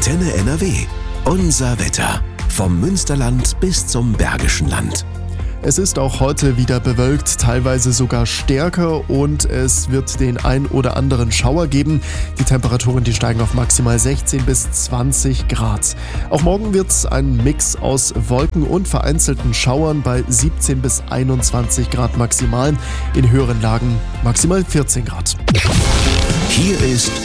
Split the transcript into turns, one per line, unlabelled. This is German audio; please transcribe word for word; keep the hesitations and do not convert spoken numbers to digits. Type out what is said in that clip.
Antenne N R W. Unser Wetter. Vom Münsterland bis zum Bergischen Land.
Es ist auch heute wieder bewölkt, teilweise sogar stärker, und es wird den ein oder anderen Schauer geben. Die Temperaturen, die steigen auf maximal sechzehn bis zwanzig Grad. Auch morgen wird es ein Mix aus Wolken und vereinzelten Schauern bei siebzehn bis einundzwanzig Grad maximal. In höheren Lagen maximal vierzehn Grad.
Hier ist